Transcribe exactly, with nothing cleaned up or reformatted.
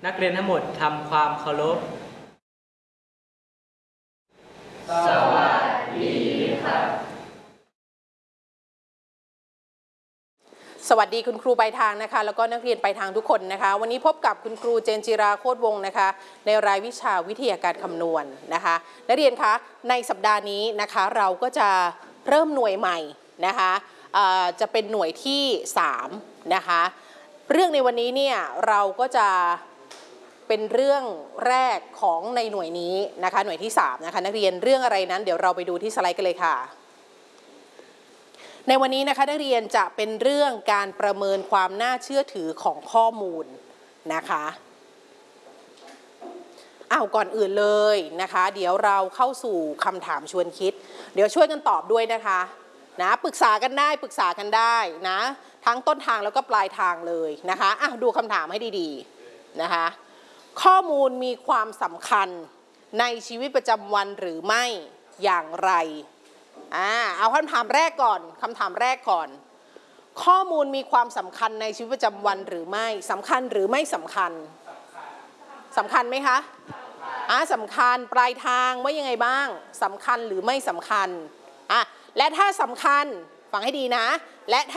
นักเรียนทั้งหมดทำความเคารพสวัสดีครับสวัสดีคุณครูปลายทางนะคะแล้วก็นักเรียนปลายทางทุกคนนะคะวันนี้พบกับคุณครูเจนจิราโคตรวงศ์นะคะในรายวิชาวิทยาการคำนวณนะคะนักเรียนคะในสัปดาห์นี้นะคะเราก็จะเริ่มหน่วยใหม่นะคะจะเป็นหน่วยที่สามนะคะเรื่องในวันนี้เนี่ยเราก็จะเป็นเรื่องแรกของในหน่วยนี้นะคะหน่วยที่สามนะคะนักเรียนเรื่องอะไรนั้นเดี๋ยวเราไปดูที่สไลด์กันเลยค่ะในวันนี้นะคะนักเรียนจะเป็นเรื่องการประเมินความน่าเชื่อถือของข้อมูลนะคะอ้าวก่อนอื่นเลยนะคะเดี๋ยวเราเข้าสู่คำถามชวนคิดเดี๋ยวช่วยกันตอบด้วยนะคะนะปรึกษากันได้ปรึกษากันได้นะทั้งต้นทางแล้วก็ปลายทางเลยนะคะอ้าวดูคำถามให้ดีๆนะคะข้อมูลมีความสำคัญในชีวิตประจำวันหรือไม่อย่างไรอ่าเอาคำถามแรกก่อนคำถามแรกก่อนข้อมูลมีความสำคัญในชีวิตประจำวันหรือไม่สำคัญหรือไม่สำคัญสำคัญไหมคะอ่าสำคัญปลายทางว่ายังไงบ้างสำคัญหรือไม่สำคัญอ่ะและถ้าสำคัญฟังให้ดีนะและถ้า